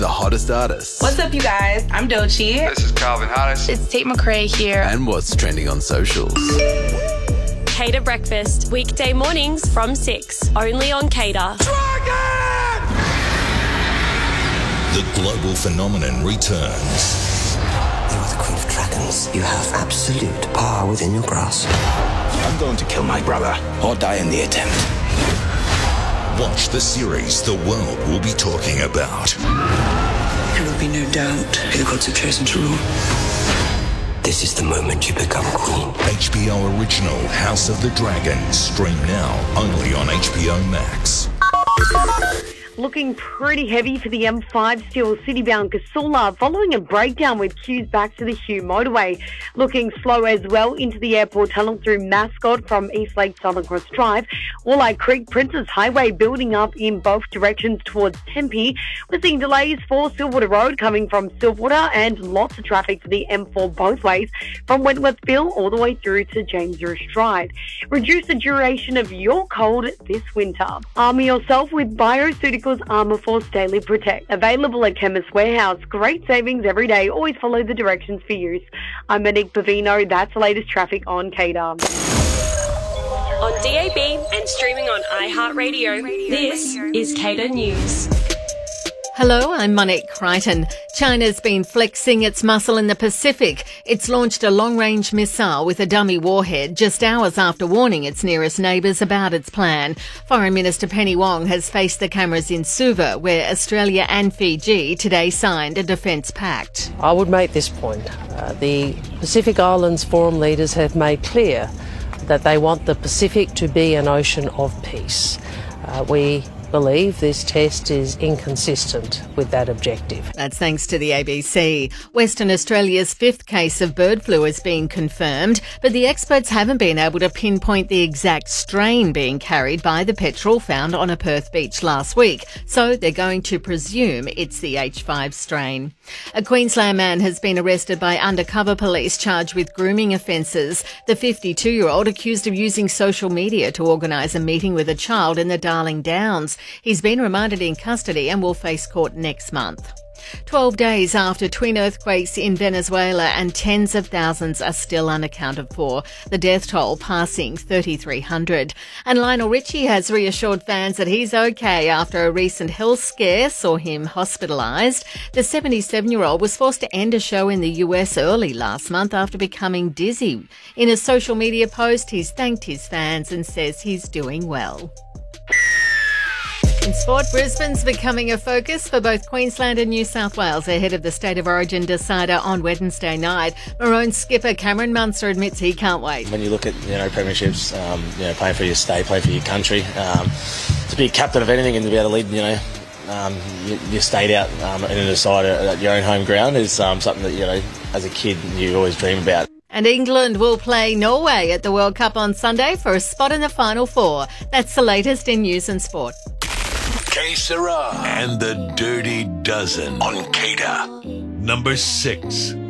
The hottest artists. What's up, you guys? I'm Doechii. This is Calvin Harris. It's Tate McRae here. And what's trending on socials. Cater Breakfast, weekday mornings from 6, only on Cater. Dragon! The global phenomenon returns. You are the Queen of Dragons. You have absolute power within your grasp. I'm going to kill my brother or die in the attempt. Watch the series the world will be talking about. There will be no doubt who the gods have chosen to rule. This is the moment you become queen. HBO original House of the Dragon. Stream now only on HBO Max. Looking pretty heavy for the M5 still, city-bound Casula, following a breakdown with queues back to the Hugh motorway. Looking slow as well into the airport tunnel through Mascot from Eastlake Southern Cross Drive. Walleye Creek Princess Highway building up in both directions towards Tempe. We're seeing delays for Silverwater Road coming from Silverwater and lots of traffic for the M4 both ways from Wentworthville all the way through to James River Stride. Reduce the duration of your cold this winter. Arm yourself with Bioceuticals Armour Force Daily Protect. Available at Chemist Warehouse. Great savings every day. Always follow the directions for use. I'm Monique Bavino. That's the latest traffic on Cater. On DAB and streaming on iHeartRadio, this is Cater News. Hello, I'm Monique Crichton. China's been flexing its muscle in the Pacific. It's launched a long-range missile with a dummy warhead just hours after warning its nearest neighbours about its plan. Foreign Minister Penny Wong has faced the cameras in Suva, where Australia and Fiji today signed a defence pact. I would make this point. The Pacific Islands Forum leaders have made clear that they want the Pacific to be an ocean of peace. We believe this test is inconsistent with that objective. That's thanks to the ABC. Western Australia's fifth case of bird flu has been confirmed, but the experts haven't been able to pinpoint the exact strain being carried by the petrel found on a Perth beach last week, so they're going to presume it's the H5 strain. A Queensland man has been arrested by undercover police charged with grooming offences. The 52-year-old accused of using social media to organise a meeting with a child in the Darling Downs. He's been remanded in custody and will face court next month. 12 days after twin earthquakes in Venezuela and tens of thousands are still unaccounted for, the death toll passing 3,300. And Lionel Richie has reassured fans that he's okay after a recent health scare saw him hospitalised. The 77-year-old was forced to end a show in the US early last month after becoming dizzy. In a social media post, he's thanked his fans and says he's doing well. In sport, Brisbane's becoming a focus for both Queensland and New South Wales ahead of the State of Origin decider on Wednesday night. Maroon skipper Cameron Munster admits he can't wait. When you look at premierships, playing for your state, playing for your country, to be captain of anything and to be able to lead, your state out in a side at your own home ground is something that as a kid you always dream about. And England will play Norway at the World Cup on Sunday for a spot in the Final Four. That's the latest in news and sport. Que Sera and the Dirty Dozen on Cater. Number 6.